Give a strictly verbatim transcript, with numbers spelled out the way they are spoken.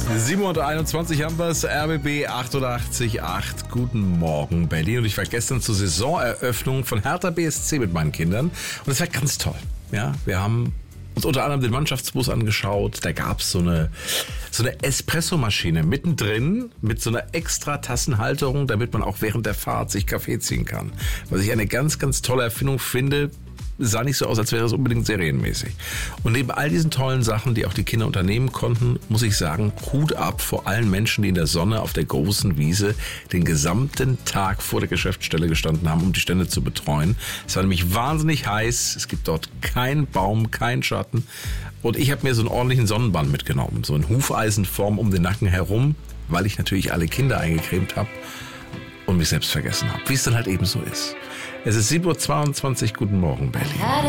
sieben Uhr einundzwanzig haben wir es, R B B achtundachtzig Komma acht. Guten Morgen, Berlin. Und ich war gestern zur Saisoneröffnung von Hertha B S C mit meinen Kindern. Und es war ganz toll. Ja, wir haben uns unter anderem den Mannschaftsbus angeschaut. Da gab es so eine, so eine Espressomaschine mittendrin mit so einer extra Tassenhalterung, damit man auch während der Fahrt sich Kaffee ziehen kann. Was ich eine ganz, ganz tolle Erfindung finde. Sah nicht so aus, als wäre es unbedingt serienmäßig. Und neben all diesen tollen Sachen, die auch die Kinder unternehmen konnten, muss ich sagen, Hut ab vor allen Menschen, die in der Sonne auf der großen Wiese den gesamten Tag vor der Geschäftsstelle gestanden haben, um die Stände zu betreuen. Es war nämlich wahnsinnig heiß. Es gibt dort keinen Baum, keinen Schatten. Und ich habe mir so einen ordentlichen Sonnenbann mitgenommen. So in Hufeisenform um den Nacken herum, weil ich natürlich alle Kinder eingecremt habe und mich selbst vergessen habe. Wie es dann halt eben so ist. Es ist sieben Uhr zweiundzwanzig. Guten Morgen, Berlin.